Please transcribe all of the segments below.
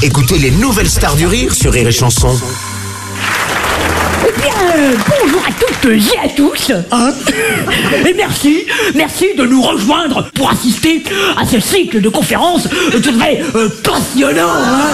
Écoutez les nouvelles stars du rire sur Rire et Chanson. Eh bien, bonjour à toutes et à tous, hein. Et merci de nous rejoindre pour assister à ce cycle de conférences tout à fait passionnant, hein.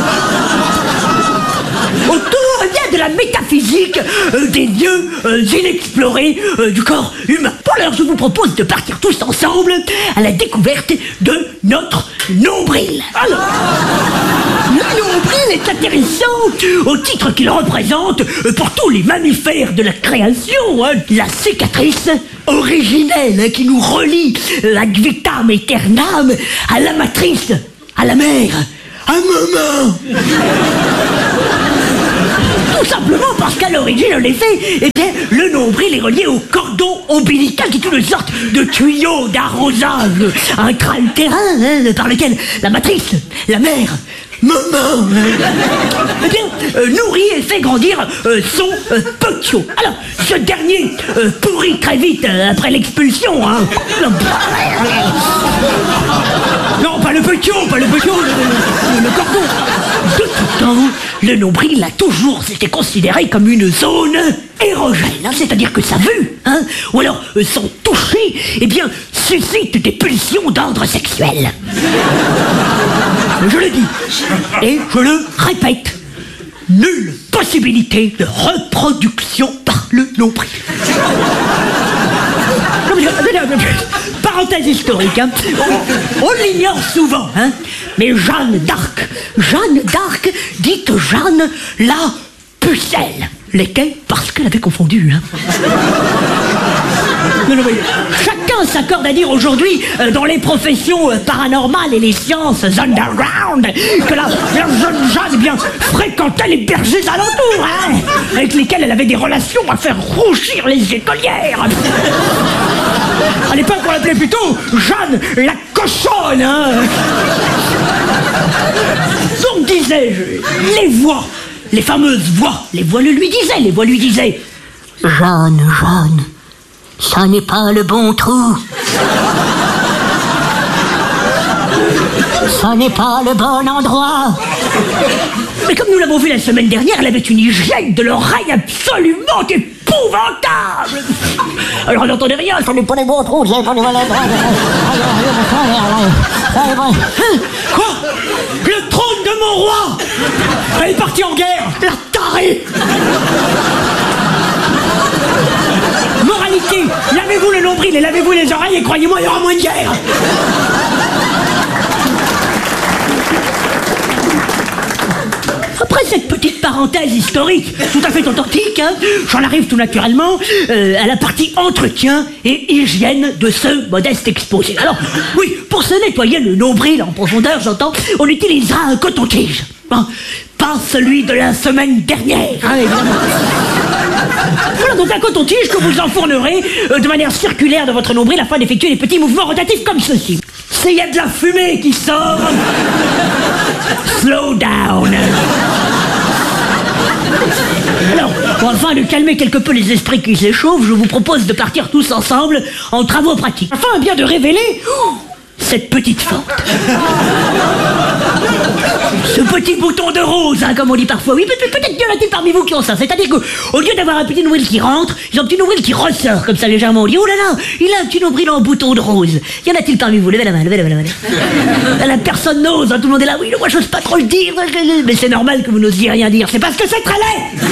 Autour de la métaphysique des lieux inexplorés du corps humain. Pour l'heure, je vous propose de partir tous ensemble à la découverte de notre nombril. Alors, le nombril est intéressant au titre qu'il représente pour tous les mammifères de la création, hein, la cicatrice originelle, hein, qui nous relie ad vitam aeternam à la matrice, à la mère, à maman. Tout simplement parce qu'à l'origine, en effet, eh bien, le nombril est relié au cordon ombilical, qui est une sorte de tuyau d'arrosage intra-utérin, hein, par lequel la matrice, la mère, maman, eh bien, nourrit et fait grandir son petiot. Alors, ce dernier pourrit très vite après l'expulsion, hein. Non, pas le petiot, le cordon. De tout temps, le nombril a toujours été considéré comme une zone érogène, hein, c'est-à-dire que sa vue, hein, ou alors son toucher, eh bien, suscite des pulsions d'ordre sexuel. Je le dis, et je le répète, nulle possibilité de reproduction par le nombril. Parenthèse historique, hein. On l'ignore souvent, hein, mais Jeanne d'Arc, dite Jeanne la Pucelle, l'était parce qu'elle avait confondu, hein. Non, mais chacun s'accorde à dire aujourd'hui, dans les professions paranormales et les sciences underground, que la jeune Jeanne, eh bien, fréquentait les bergers alentours, hein, avec lesquels elle avait des relations à faire rougir les écolières. À l'époque, on l'appelait plutôt Jeanne la cochonne, hein. Donc, disais-je, les voix, les fameuses voix, les voix lui disaient Jeanne, ça n'est pas le bon trou. Ça n'est pas le bon endroit. Mais comme nous l'avons vu la semaine dernière, elle avait une hygiène de l'oreille absolument épouvantable. Alors, elle n'entendait rien, ça n'est pas les bons trous, ça n'est pas les bons endroits. Quoi? Le trône de mon roi! Elle est partie en guerre, la tarée! Moralité, lavez-vous le nombril et lavez-vous les oreilles et croyez-moi, il y aura moins de guerre. Après cette petite parenthèse historique, tout à fait authentique, hein, j'en arrive tout naturellement à la partie entretien et hygiène de ce modeste exposé. Alors, oui, pour se nettoyer le nombril en profondeur, j'entends, on utilisera un coton-tige. Hein, pas celui de la semaine dernière, hein, évidemment. Voilà donc un coton-tige que vous enfournerez de manière circulaire de votre nombril afin d'effectuer des petits mouvements rotatifs comme ceci. S'il y a de la fumée qui sort, slow down. Alors, afin de calmer quelque peu les esprits qui s'échauffent, je vous propose de partir tous ensemble en travaux pratiques. Afin bien de révéler cette petite fente. Ce petit bouton de rose, hein, comme on dit parfois. Oui, peut-être qu'il y en a-t-il parmi vous qui ont ça. C'est-à-dire qu'au lieu d'avoir un petit nombril qui rentre, ils ont un petit nombril qui ressort, comme ça légèrement. On dit, oh là là, il a un petit nombril en bouton de rose. Y en a-t-il parmi vous? Levez la main. La personne n'ose, hein, tout le monde est là. Oui, moi j'ose pas trop le dire. Mais c'est normal que vous n'osiez rien dire. C'est parce que c'est très laid.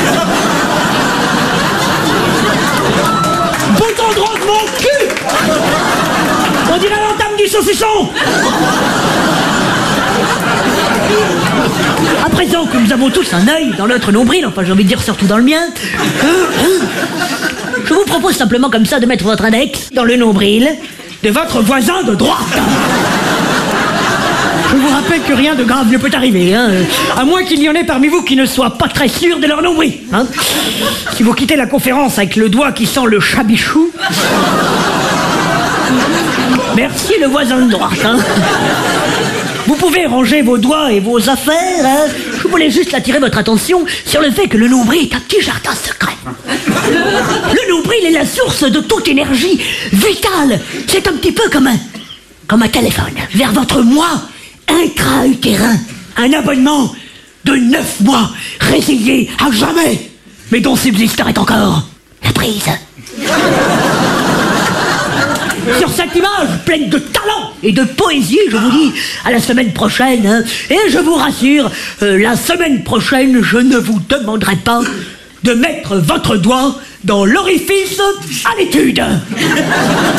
Bouton de rose, mon cul. On dirait l'entame du saucisson. À présent que nous avons tous un œil dans notre nombril, enfin j'ai envie de dire surtout dans le mien, je vous propose simplement comme ça de mettre votre index dans le nombril de votre voisin de droite. Je vous rappelle que rien de grave ne peut arriver, hein, à moins qu'il y en ait parmi vous qui ne soient pas très sûrs de leur nombril. Hein. Si vous quittez la conférence avec le doigt qui sent le chabichou, merci le voisin de droite. Hein. Vous pouvez ranger vos doigts et vos affaires, hein. Je voulais juste attirer votre attention sur le fait que le nombril est un petit jardin secret. Le nombril est la source de toute énergie vitale. C'est un petit peu comme un téléphone vers votre moi intra-utérin. Un abonnement de 9 mois, résilié à jamais, mais dont subsisterait encore la prise. Sur cette image pleine de talent et de poésie, je vous dis à la semaine prochaine, hein. Et je vous rassure, la semaine prochaine, je ne vous demanderai pas de mettre votre doigt dans l'orifice à l'étude.